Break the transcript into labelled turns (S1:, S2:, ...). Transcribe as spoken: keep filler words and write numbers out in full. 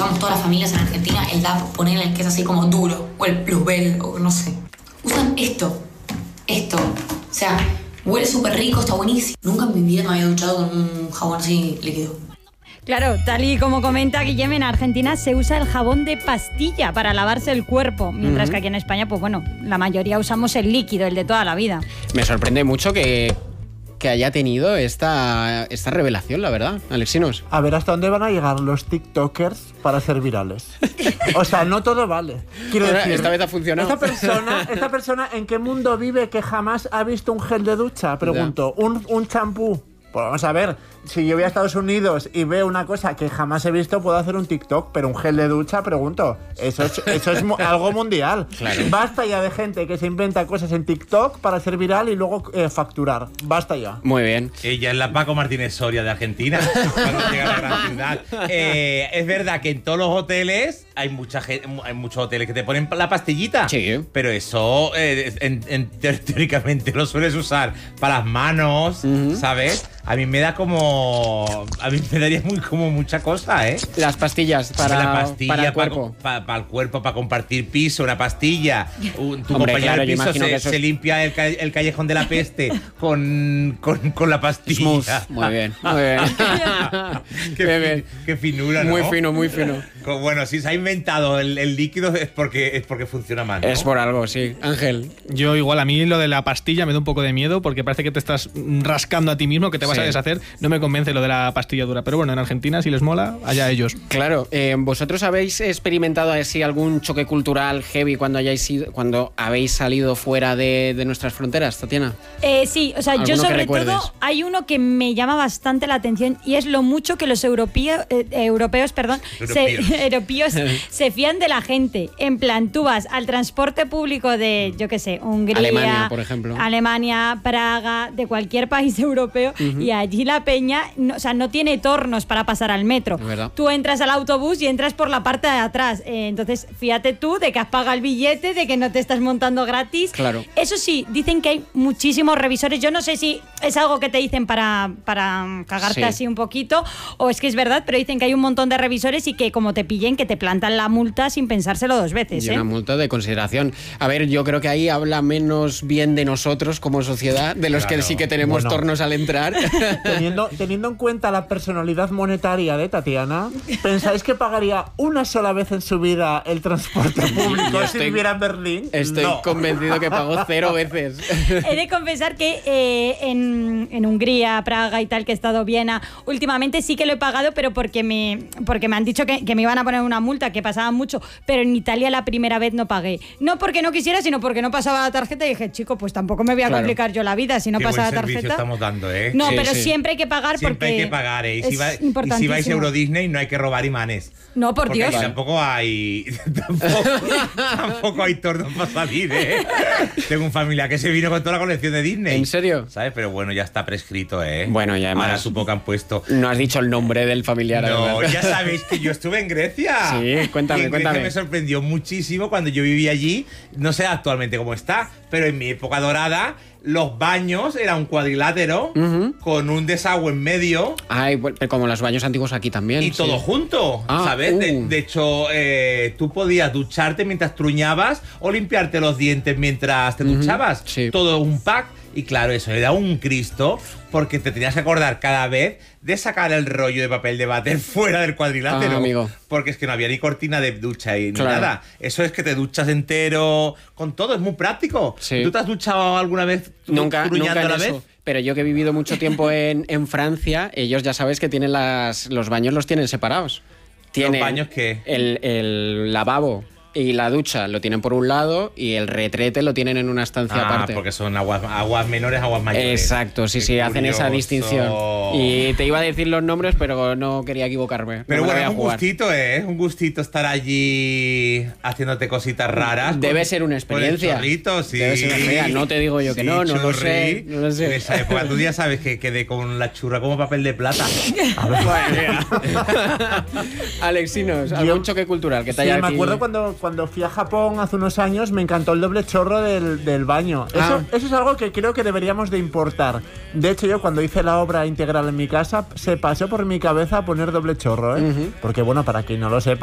S1: usamos todas las familias en Argentina, el D A P, ponerle que es así como duro, o el Plusbel, o no sé. Usan esto, esto. O sea, huele súper rico, está buenísimo. Nunca en mi vida me había duchado con un jabón así líquido.
S2: Claro, tal y como comenta Guillem, en Argentina se usa el jabón de pastilla para lavarse el cuerpo, mientras uh-huh. que aquí en España, pues bueno, la mayoría usamos el líquido, el de toda la vida.
S3: Me sorprende mucho que, que haya tenido esta, esta revelación, la verdad, Alexinos.
S4: A ver hasta dónde van a llegar los TikTokers para ser virales. O sea, no todo vale. Quiero decir,
S3: esta vez ha funcionado.
S4: Esta persona, esta persona, ¿en qué mundo vive que jamás ha visto un gel de ducha? Pregunto, un, un champú. Pues vamos a ver, si yo voy a Estados Unidos y veo una cosa que jamás he visto, puedo hacer un TikTok, pero un gel de ducha, pregunto, eso es, eso es algo mundial. Claro. Basta ya de gente que se inventa cosas en TikTok para ser viral y luego eh, facturar. Basta ya.
S3: Muy bien.
S5: Ella es la Paco Martínez Soria de Argentina, cuando llega a la gran ciudad. Eh, es verdad que en todos los hoteles hay mucha gente, hay muchos hoteles que te ponen la pastillita.
S3: Sí.
S5: Pero eso, eh, en, en, teóricamente, lo sueles usar para las manos, uh-huh. ¿sabes? A mí me da como... A mí me daría muy como mucha cosa, ¿eh?
S3: Las pastillas para,
S5: la pastilla
S3: para el cuerpo.
S5: Para pa, pa el cuerpo, para compartir piso, una pastilla. Un, tu
S3: Hombre,
S5: compañero
S3: claro,
S5: de piso se,
S3: se
S5: es... limpia el, el callejón de la peste con, con, con la pastilla.
S3: Smooth. Muy bien, muy bien.
S5: qué,
S3: bien, bien.
S5: Qué finura, ¿no?
S3: Muy fino, muy fino.
S5: Bueno, si se ha inventado el, el líquido es porque, es porque funciona mal, ¿no?
S3: Es por algo, sí. Ángel.
S6: Yo igual, a mí lo de la pastilla me da un poco de miedo porque parece que te estás rascando a ti mismo, que te vas sí. a deshacer. No me convence lo de la pastilla dura, pero bueno, en Argentina si les mola, allá ellos.
S3: Claro, eh, ¿vosotros habéis experimentado así algún choque cultural heavy cuando hayáis ido, cuando habéis salido fuera de, de nuestras fronteras, Tatiana?
S2: Eh, sí, o sea, yo sobre todo hay uno que me llama bastante la atención y es lo mucho que los europeo, eh, europeos, perdón, europeos, se, europeos se fían de la gente. En plan, tú vas al transporte público de, yo qué sé, Hungría,
S3: Alemania, por ejemplo,
S2: Alemania, Praga, de cualquier país europeo, uh-huh. y allí la peña, no, o sea, no tiene tornos para pasar al metro. Tú entras al autobús y entras por la parte de atrás. Eh, entonces, fíjate tú de que has pagado el billete, de que no te estás montando gratis.
S3: Claro.
S2: Eso sí, dicen que hay muchísimos revisores. Yo no sé si es algo que te dicen para, para cagarte sí. así un poquito, o es que es verdad, pero dicen que hay un montón de revisores y que como te pillen, que te plantan la multa sin pensárselo dos veces.
S3: Y
S2: ¿eh?
S3: una multa de consideración. A ver, yo creo que ahí habla menos bien de nosotros como sociedad, de los claro. que sí que tenemos bueno. tornos al entrar.
S4: Teniendo, teniendo en cuenta la personalidad monetaria de Tatiana, ¿pensáis que pagaría una sola vez en su vida el transporte público si viviera en Berlín?
S3: Estoy no. convencido que pagó cero veces.
S2: He de confesar que eh, en, en Hungría, Praga y tal, que he estado Viena, últimamente sí que lo he pagado, pero porque me, porque me han dicho que, que me iban a poner una multa, que pasaba mucho, pero en Italia la primera vez no pagué. No porque no quisiera, sino porque no pasaba la tarjeta y dije, chico, pues tampoco me voy a claro. complicar yo la vida si no
S5: Qué
S2: pasa
S5: buen
S2: la tarjeta.
S5: estamos dando, ¿eh?
S2: No,
S5: sí,
S2: pero
S5: sí.
S2: siempre hay que pagar
S5: siempre
S2: porque
S5: hay que pagar, ¿eh? Y si, va, y si vais a Euro Disney no hay que robar imanes.
S2: No, por
S5: porque
S2: Dios.
S5: Tampoco hay tampoco, tampoco hay tornos para salir, ¿eh? Tengo un familiar que se vino con toda la colección de Disney.
S3: ¿En serio?
S5: ¿Sabes? Pero bueno, ya está prescrito, ¿eh?
S3: Bueno, ya además.
S5: Ahora supongo que han puesto.
S3: No has dicho el nombre del familiar.
S5: No,
S3: además.
S5: ya sabéis que yo estuve en Grecia.
S3: Sí, cuéntame,
S5: y en
S3: cuéntame.
S5: Grecia me sorprendió muchísimo cuando yo viví allí. No sé actualmente cómo está, pero en mi época dorada los baños eran un cuadrilátero uh-huh. con un desagüe en medio.
S3: Ay, como los baños antiguos aquí también.
S5: Y
S3: sí.
S5: todo junto, ah, ¿sabes? Uh. De, de hecho, eh, tú podías ducharte mientras truñabas o limpiarte los dientes mientras te uh-huh. duchabas.
S3: Sí.
S5: Todo un pack. Y claro, eso era un Cristo, porque te tenías que acordar cada vez de sacar el rollo de papel de váter fuera del cuadrilátero.
S3: Ah, amigo.
S5: Porque es que no había ni cortina de ducha y
S3: claro.
S5: ni nada. Eso es que te duchas entero con todo, es muy práctico.
S3: Sí.
S5: ¿Tú te has duchado alguna vez
S3: nunca, nunca
S5: a la
S3: en
S5: vez?
S3: Eso. Pero yo que he vivido mucho tiempo en, en Francia, ellos ya sabes que tienen las, los baños los tienen separados. Tienen
S5: ¿Los baños qué?
S3: El, el lavabo y la ducha lo tienen por un lado y el retrete lo tienen en una estancia
S5: ah,
S3: aparte.
S5: Porque son aguas, aguas menores, aguas mayores.
S3: Exacto, sí,
S5: Qué
S3: sí,
S5: curioso.
S3: hacen esa distinción. Y te iba a decir los nombres, pero no quería equivocarme.
S5: Pero
S3: no
S5: bueno, es un gustito, ¿eh? Es un gustito estar allí haciéndote cositas raras.
S3: Debe
S5: por,
S3: ser una experiencia.
S5: Por el chorrito, sí.
S3: Debe ser una experiencia. No te digo yo que sí, no, no lo sé. No lo sé.
S5: En esa época tú ya sabes que quedé con la churra como papel de plata.
S3: A ver, Alexinos, algún yo, choque cultural que te
S4: sí,
S3: haya
S4: me
S3: aquí...
S4: acuerdo cuando, cuando fui a Japón hace unos años, me encantó el doble chorro del, del baño. Eso, ah. eso es algo que creo que deberíamos de importar. De hecho, yo cuando hice la obra integral en mi casa, se pasó por mi cabeza poner doble chorro, ¿eh? Uh-huh. Porque bueno, para quien no lo sepa,